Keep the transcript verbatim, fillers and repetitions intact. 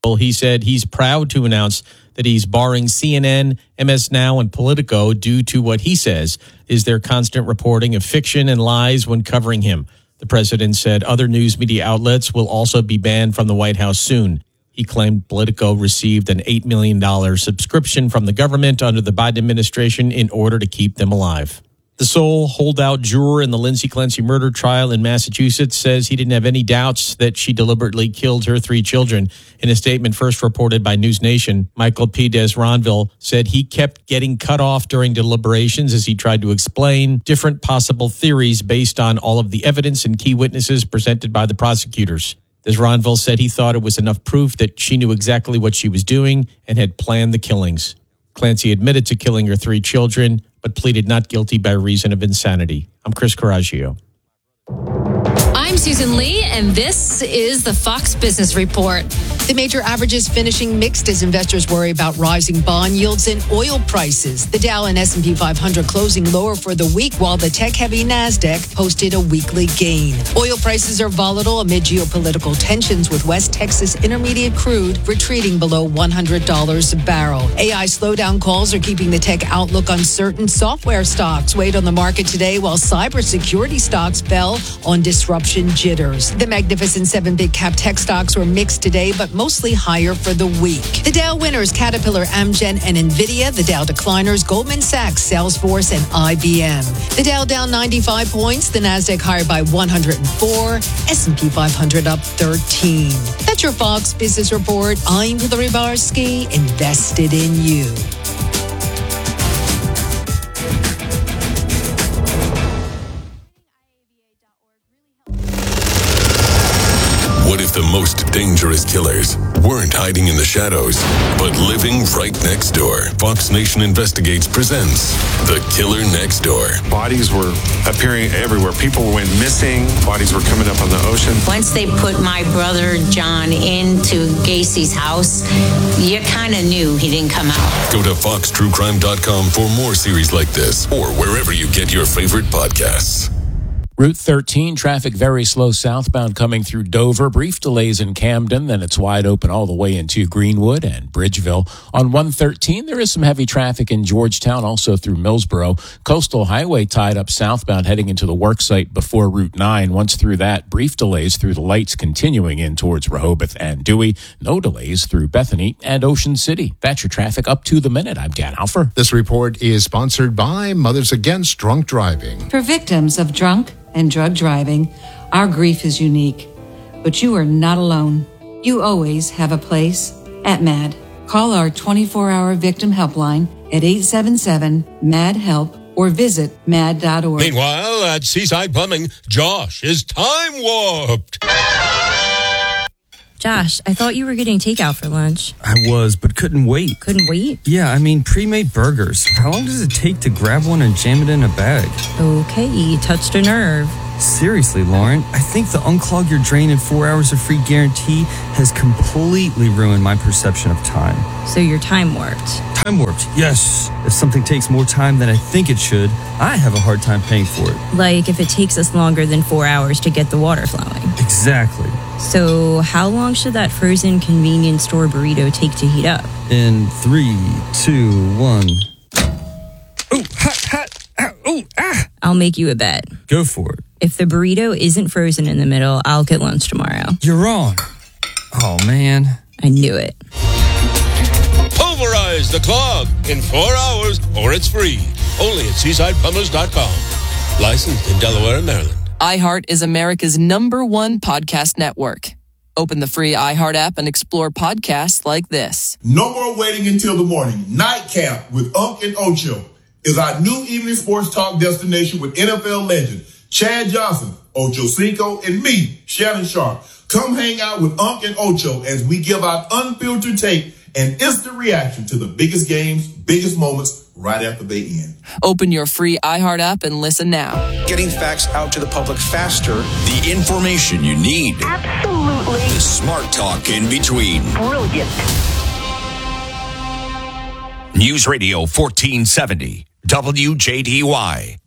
April, he said he's proud to announce that he's barring C N N, M S Now, and Politico due to what he says is their constant reporting of fiction and lies when covering him. The president said other news media outlets will also be banned from the White House soon. He claimed Politico received an eight million dollars subscription from the government under the Biden administration in order to keep them alive. The sole holdout juror in the Lindsay Clancy murder trial in Massachusetts says he didn't have any doubts that she deliberately killed her three children. In a statement first reported by News Nation, Michael P. Desronville said he kept getting cut off during deliberations as he tried to explain different possible theories based on all of the evidence and key witnesses presented by the prosecutors. Desronville said he thought it was enough proof that she knew exactly what she was doing and had planned the killings. Clancy admitted to killing her three children, but pleaded not guilty by reason of insanity. I'm Chris Coraggio. I'm Susan Lee, and this is the Fox Business Report. The major averages finishing mixed as investors worry about rising bond yields and oil prices. The Dow and S and P five hundred closing lower for the week, while the tech-heavy NASDAQ posted a weekly gain. Oil prices are volatile amid geopolitical tensions, with West Texas Intermediate crude retreating below one hundred dollars a barrel. A I slowdown calls are keeping the tech outlook uncertain. Software stocks weighed on the market today, while cybersecurity stocks fell on disruption jitters. The Magnificent Seven big cap tech stocks were mixed today, but mostly higher for the week. The Dow winners, Caterpillar, Amgen, and Nvidia. The Dow decliners, Goldman Sachs, Salesforce, and I B M. The Dow down ninety-five points. The NASDAQ higher by one hundred four. S and P five hundred up thirteen. That's your Fox Business Report. I'm Hillary Barsky, invested in you. What if the most dangerous killers weren't hiding in the shadows, but living right next door? Fox Nation Investigates presents The Killer Next Door. Bodies were appearing everywhere. People went missing. Bodies were coming up on the ocean. Once they put my brother John into Gacy's house, you kind of knew he didn't come out. Go to fox true crime dot com for more series like this, or wherever you get your favorite podcasts. Route thirteen, traffic very slow southbound coming through Dover. Brief delays in Camden, then it's wide open all the way into Greenwood and Bridgeville. On one thirteen, there is some heavy traffic in Georgetown, also through Millsboro. Coastal Highway tied up southbound heading into the work site before Route nine. Once through that, brief delays through the lights continuing in towards Rehoboth and Dewey. No delays through Bethany and Ocean City. That's your traffic up to the minute. I'm Dan Alfer. This report is sponsored by Mothers Against Drunk Driving. For victims of drunk and drug driving, our grief is unique, but you are not alone. You always have a place at MAD. Call our twenty-four hour victim helpline at eight seven seven, M A D, HELP or visit mad dot org. Meanwhile, at Seaside Plumbing, Josh is time warped. Josh, I thought you were getting takeout for lunch. I was, but couldn't wait. Couldn't wait? Yeah, I mean, pre-made burgers. How long does it take to grab one and jam it in a bag? Okay, you touched a nerve. Seriously, Lauren, I think the unclog your drain in four hours of free guarantee has completely ruined my perception of time. So you're time warped. Time warped, yes. If something takes more time than I think it should, I have a hard time paying for it. Like if it takes us longer than four hours to get the water flowing. Exactly. So how long should that frozen convenience store burrito take to heat up? In three, two, one. Oh, hot, hot, ah, oh, ah. I'll make you a bet. Go for it. If the burrito isn't frozen in the middle, I'll get lunch tomorrow. You're wrong. Oh, man. I knew it. Pulverize the clog in four hours or it's free. Only at seaside plumbers dot com. Licensed in Delaware and Maryland. iHeart is America's number one podcast network. Open the free iHeart app and explore podcasts like this. No more waiting until the morning. Nightcap with Unc and Ocho is our new evening sports talk destination with N F L legend Chad Johnson, Ocho Cinco, and me, Shannon Sharp. Come hang out with Unc and Ocho as we give out unfiltered take and instant reaction to the biggest games, biggest moments right after they end. Open your free iHeart app and listen now. Getting facts out to the public faster. The information you need. Absolutely. The smart talk in between. Brilliant. News Radio fourteen seventy, W J D Y.